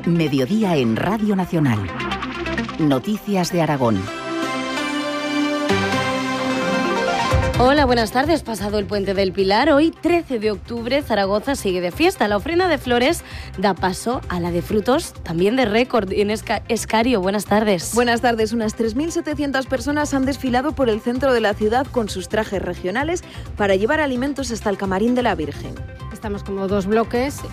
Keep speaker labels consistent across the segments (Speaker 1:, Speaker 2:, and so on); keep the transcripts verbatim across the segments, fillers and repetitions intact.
Speaker 1: Mediodía en Radio Nacional. Noticias de Aragón.
Speaker 2: Hola, buenas tardes. Pasado el Puente del Pilar, hoy trece de octubre, Zaragoza sigue de fiesta. La ofrenda de flores da paso a la de frutos, también de récord. Inés Escario, buenas tardes.
Speaker 3: Buenas tardes. Unas tres mil setecientas personas han desfilado por el centro de la ciudad con sus trajes regionales para llevar alimentos hasta el camarín de la Virgen.
Speaker 4: Estamos como dos bloques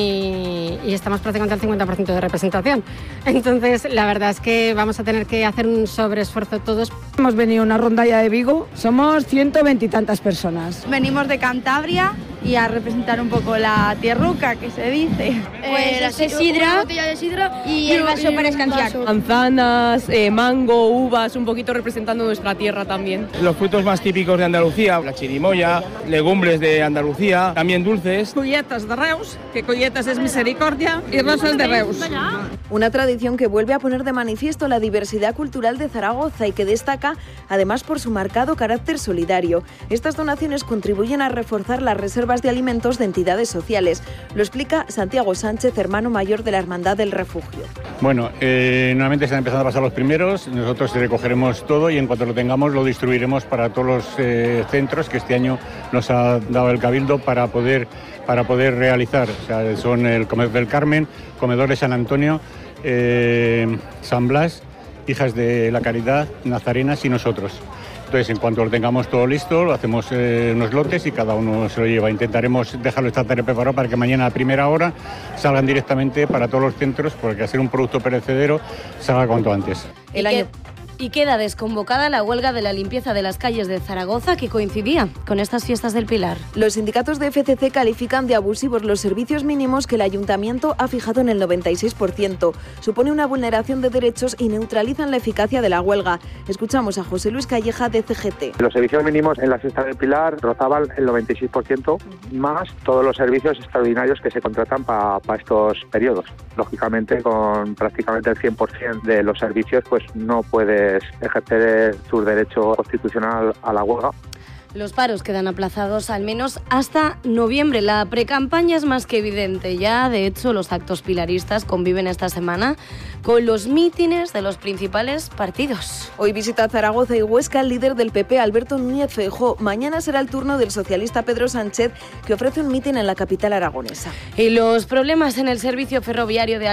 Speaker 4: y, y estamos prácticamente al cincuenta por ciento de representación. Entonces, la verdad es que vamos a tener que hacer un sobreesfuerzo todos.
Speaker 5: Hemos venido a una rondalla de Vigo, somos ciento veintitantas personas.
Speaker 6: Venimos de Cantabria y a representar un poco la tierruca, que se dice.
Speaker 7: Pues eh, la sidra, una botella de sidra y, y el vaso y para escanciar.
Speaker 8: Manzanas, eh, mango, uvas, un poquito representando nuestra tierra también.
Speaker 9: Los frutos más típicos de Andalucía, la chirimoya, legumbres de Andalucía, también dulces.
Speaker 10: Colletas de Reus, que colletas es misericordia, y rosas de Reus.
Speaker 3: Una tradición que vuelve a poner de manifiesto la diversidad cultural de Zaragoza y que destaca además por su marcado carácter solidario. Estas donaciones contribuyen a reforzar las reservas de alimentos de entidades sociales. Lo explica Santiago Sánchez, hermano mayor de la Hermandad del Refugio.
Speaker 11: Bueno, eh, nuevamente están empezando a pasar los primeros, nosotros recogeremos todo y en cuanto lo tengamos lo distribuiremos para todos los eh, centros que este año nos ha dado el Cabildo para poder, para poder realizar. O sea, son el Comedor del Carmen, Comedor de San Antonio, eh, San Blas, Hijas de la Caridad, Nazarenas y nosotros. Entonces, en cuanto lo tengamos todo listo, lo hacemos eh, unos lotes y cada uno se lo lleva. Intentaremos dejarlo esta tarde preparado para que mañana a primera hora salgan directamente para todos los centros, porque al ser un producto perecedero salga cuanto antes.
Speaker 2: El año... Y queda desconvocada la huelga de la limpieza de las calles de Zaragoza, que coincidía con estas fiestas del Pilar.
Speaker 3: Los sindicatos de F C C califican de abusivos los servicios mínimos que el Ayuntamiento ha fijado en el noventa y seis por ciento. Supone una vulneración de derechos y neutralizan la eficacia de la huelga. Escuchamos a José Luis Calleja de C G T.
Speaker 12: Los servicios mínimos en la fiesta del Pilar rozaban el noventa y seis por ciento, más todos los servicios extraordinarios que se contratan para pa estos periodos. Lógicamente, con prácticamente el cien por ciento de los servicios, pues no puede ejercer su derecho constitucional a la huelga.
Speaker 2: Los paros quedan aplazados al menos hasta noviembre. La precampaña es más que evidente ya. De hecho, los actos pilaristas conviven esta semana con los mítines de los principales partidos.
Speaker 3: Hoy visita Zaragoza y Huesca el líder del P P, Alberto Núñez Feijóo. Mañana será el turno del socialista Pedro Sánchez, que ofrece un mitin en la capital aragonesa.
Speaker 2: Y los problemas en el servicio ferroviario de